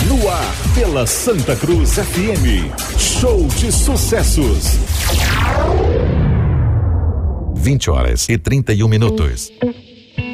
No ar, pela Santa Cruz FM. Show de sucessos. 20h31.